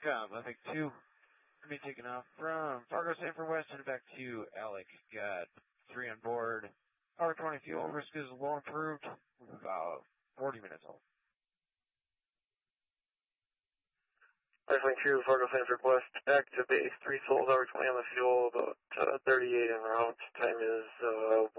Scott, Lefik 2. Going to be taking off from Fargo Sanford West and back to Alec. Got 3 on board. Power 20 fuel. Risk is low improved. About 40 minutes old. Lifeline 2, Fargo Sanford West, back to base. 3 souls, hour 20 on the fuel, about 38 en route. Time is